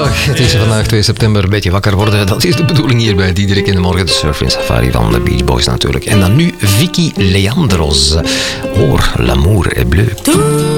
Goedemiddag, het is vandaag 2 september, een beetje wakker worden. Dat is de bedoeling hier bij Diederik in de Morgen, de Surfing Safari van de Beach Boys natuurlijk. En dan nu Vicky Leandros. Hoor, l'amour est bleu.